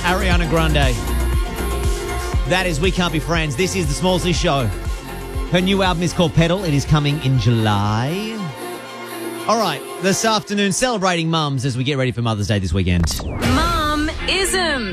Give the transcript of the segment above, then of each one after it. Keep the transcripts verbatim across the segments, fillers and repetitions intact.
Ariana Grande. That is We Can't Be Friends. This is the Smallsy Show. Her new album is called Pedal. It is coming in July. All right, this afternoon, celebrating mums as we get ready for Mother's Day this weekend. Mum-isms.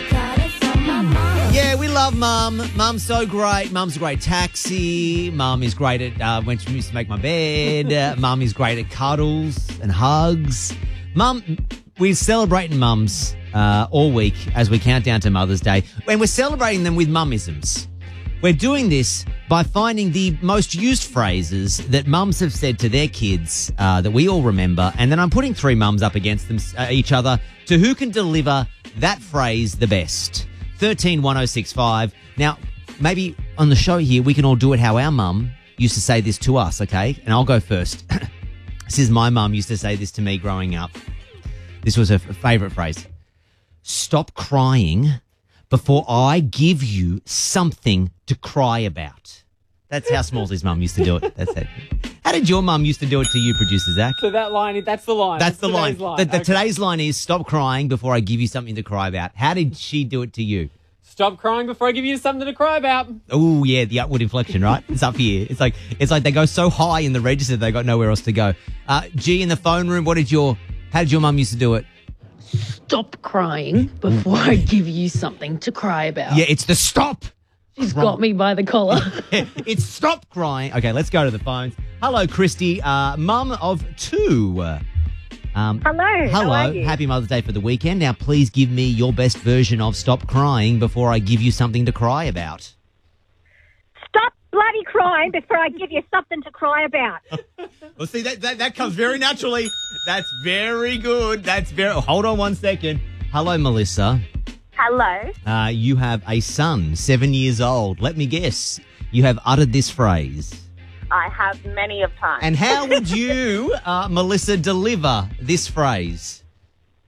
Yeah. Yeah, we love Mum. Mum's so great. Mum's a great taxi. Mum is great at uh, when she used to make my bed. Uh, Mum is great at cuddles and hugs. Mum, we're celebrating mums uh, all week as we count down to Mother's Day. And we're celebrating them with mummisms. We're doing this by finding the most used phrases that mums have said to their kids uh, that we all remember. And then I'm putting three mums up against them, uh, each other to who can deliver that phrase the best. thirteen one oh six five. Now, maybe on the show here, we can all do it how our mum used to say this to us, okay? And I'll go first. This is my mum used to say this to me growing up. This was her f- favourite phrase. Stop crying before I give you something to cry about. That's how Smallsy's mum used to do it. That's it. How did your mum used to do it to you, producer Zach? So that line, that's the line. That's the line. line. The, the, Okay. Today's line is stop crying before I give you something to cry about. How did she do it to you? Stop crying before I give you something to cry about. Oh yeah, the upward inflection, right? It's up here. It's like it's like they go so high in the register they got nowhere else to go. Uh, G in the phone room. What did your? How did your mum used to do it? Stop crying before I give you something to cry about. Yeah, it's the stop. She's got me by the collar. It's stop crying. Okay, let's go to the phones. Hello, Christy, uh, mum of two. Um, Hello. Hello. How are you? Happy Mother's Day for the weekend. Now, please give me your best version of stop crying before I give you something to cry about. Stop bloody crying before I give you something to cry about. Well, see, that, that, that comes very naturally. That's very good. That's very... Hold on one second. Hello, Melissa. Hello. Uh, you have a son, seven years old. Let me guess. You have uttered this phrase. I have many of times. And how would you, uh, Melissa, deliver this phrase?